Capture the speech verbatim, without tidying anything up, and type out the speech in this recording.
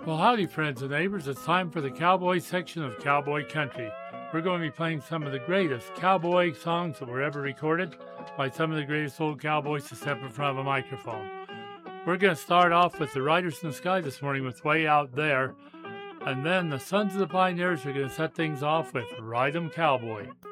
Well, howdy, friends and neighbors. It's time for the cowboy section of Cowboy Country. We're going to be playing some of the greatest cowboy songs that were ever recorded by some of the greatest old cowboys to step in front of a microphone. We're going to start off with the Riders in the Sky this morning with Way Out There. And then the Sons of the Pioneers are going to set things off with Ride 'em Cowboy.